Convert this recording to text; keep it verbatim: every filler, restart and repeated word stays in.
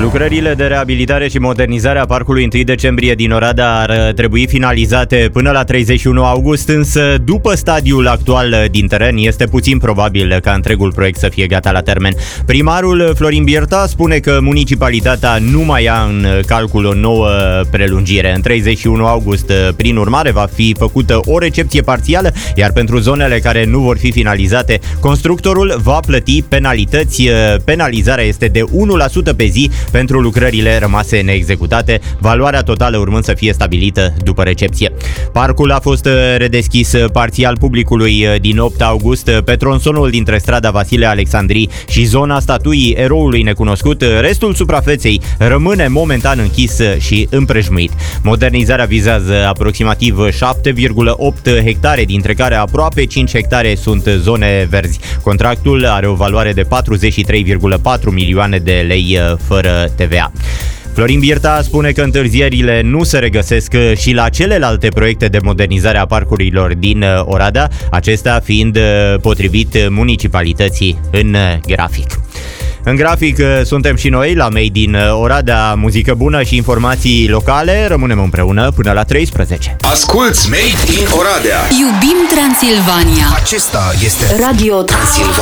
Lucrările de reabilitare și modernizare a parcului întâi decembrie din Oradea ar trebui finalizate până la treizeci și unu august, însă după stadiul actual din teren este puțin probabil ca întregul proiect să fie gata la termen. Primarul Florin Bierta spune că municipalitatea nu mai ia în calcul o nouă prelungire. În treizeci și unu august, prin urmare, va fi făcută o recepție parțială, iar pentru zonele care nu vor fi finalizate, constructorul va plăti penalități. Penalizarea este de unu la sută pe zi pentru lucrările rămase neexecutate, valoarea totală urmând să fie stabilită după recepție. Parcul a fost redeschis parțial publicului din opt august pe tronsonul dintre strada Vasile Alexandrii și zona statuii eroului necunoscut. Restul suprafeței rămâne momentan închis și împrejmuit. Modernizarea vizează aproximativ șapte virgulă opt hectare, dintre care aproape cinci hectare sunt zone verzi. Contractul are o valoare de patruzeci și trei virgulă patru milioane de lei fără T V A. Florin Bierta spune că întârzierile nu se regăsesc și la celelalte proiecte de modernizare a parcurilor din Oradea, acestea fiind potrivit municipalității în grafic. În grafic suntem și noi la Made in Oradea, muzică bună și informații locale. Rămânem împreună până la treisprezece. Asculți Made in Oradea. Iubim Transilvania. Acesta este Radio Transilvania.